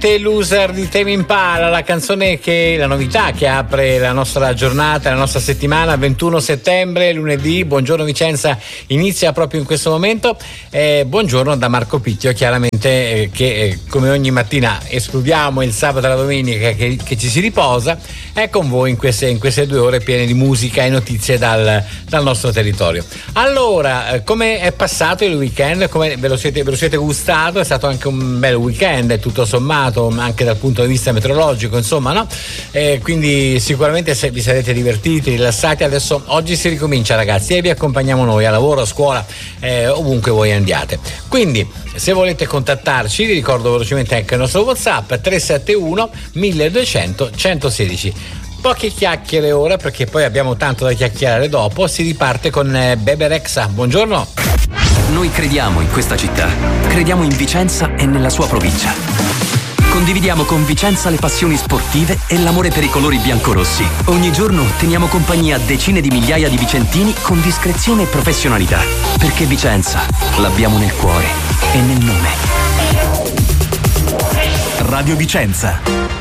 The Loser di Tame Impala, la canzone la novità che apre la nostra giornata, la nostra settimana, 21 settembre, lunedì. Buongiorno Vicenza, inizia proprio in questo momento. Buongiorno da Marco Picchio, chiaramente che come ogni mattina escludiamo il sabato e la domenica che ci si riposa, è con voi in queste 2 ore piene di musica e notizie dal nostro territorio. Allora, come è passato il weekend? Come ve lo siete gustato? È stato anche un bel weekend, tutto sommato, anche dal punto di vista meteorologico, insomma, no? Quindi sicuramente vi sarete divertiti, rilassati. Adesso oggi si ricomincia, ragazzi, e vi accompagniamo noi a lavoro, a scuola, ovunque voi andiate. Quindi se volete contattarci, vi ricordo velocemente anche il nostro WhatsApp 371 1200 116. Poche chiacchiere ora, perché poi abbiamo tanto da chiacchierare dopo. Si riparte con Bebe Rexha. Buongiorno. Noi crediamo in questa città, crediamo in Vicenza e nella sua provincia. Condividiamo con Vicenza le passioni sportive e l'amore per i colori biancorossi. Ogni giorno teniamo compagnia a decine di migliaia di vicentini con discrezione e professionalità. Perché Vicenza l'abbiamo nel cuore e nel nome. Radio Vicenza.